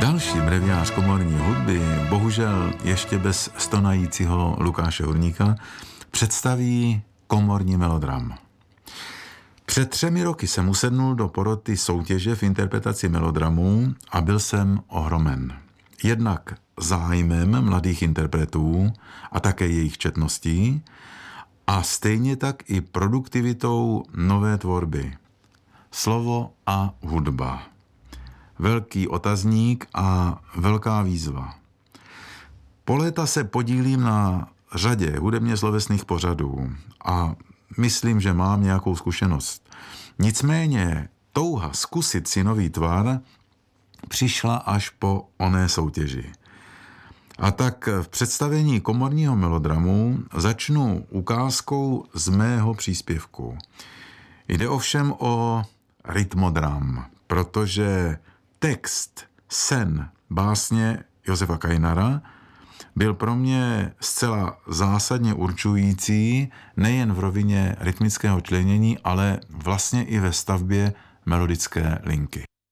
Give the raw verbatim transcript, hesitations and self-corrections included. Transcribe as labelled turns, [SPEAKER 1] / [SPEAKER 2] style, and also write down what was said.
[SPEAKER 1] Další breviář komorní hudby, bohužel ještě bez stonajícího Lukáše Hurníka, představí komorní melodram. Před třemi roky jsem usednul do poroty soutěže v interpretaci melodramů a byl jsem ohromen. Jednak zájmem mladých interpretů a také jejich četností a stejně tak i produktivitou nové tvorby. Slovo a hudba. Velký otazník a velká výzva. Po léta se podílím na řadě hudebně slovesných pořadů a myslím, že mám nějakou zkušenost. Nicméně touha zkusit si nový tvar přišla až po oné soutěži. A tak v představení komorního melodramu začnu ukázkou z mého příspěvku. Jde ovšem o rytmodram, protože text Sen básně Josefa Kajnara byl pro mě zcela zásadně určující nejen v rovině rytmického členění, ale vlastně i ve stavbě melodické linky.